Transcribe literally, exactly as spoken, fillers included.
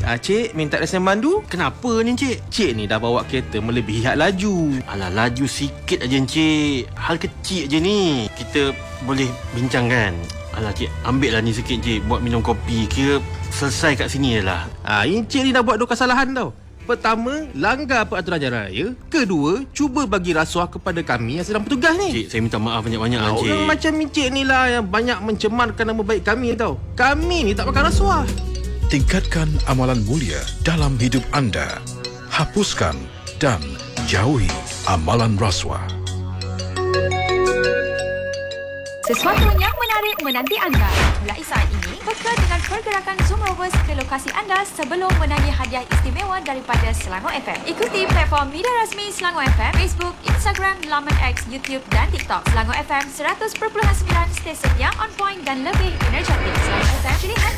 Ah, Cik, minta lesen mandu. Kenapa ni Encik? Cik ni dah bawa kereta melebihi had laju. Alah, laju sikit aja Encik. Hal kecil je ni. Kita boleh bincang kan? Alah Cik, ambil lah ni sikit Cik. Buat minum kopi. Kira selesai kat sini je lah. Ah, Encik ni dah buat dua kesalahan tau. Pertama, langgar peraturan jalan raya. Kedua, cuba bagi rasuah kepada kami yang sedang bertugas ni. Cik, saya minta maaf banyak-banyak Ah, Encik. orang macam Encik ni lah yang banyak mencemarkan nama baik kami tau. Kami ni tak makan rasuah. Tingkatkan amalan mulia dalam hidup anda. Hapuskan dan jauhi amalan rasuah. Sesuatu yang menarik menanti anda. Mulai saat ini, peka dengan pergerakan Zoom Rovers ke lokasi anda sebelum menagih hadiah istimewa daripada Selangor F M. Ikuti platform media rasmi Selangor F M, Facebook, Instagram, laman X, YouTube dan TikTok. Selangor F M seratus perpuluhan sembilan, stesen yang on point dan lebih energetik. Selangor F M, pilihan